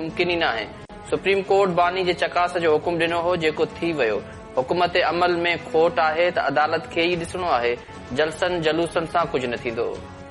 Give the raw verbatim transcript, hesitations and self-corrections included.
मुमकिन ई न आहे। सुप्रीम कोर्ट बानी जे चकास जो हुकुम ॾिनो हो जेको थी वियो। हुकूमत अमल में खोट आहे त अदालत खे ई ॾिसणो आहे। जलसनि जलूसनि सां कुझु न थींदो।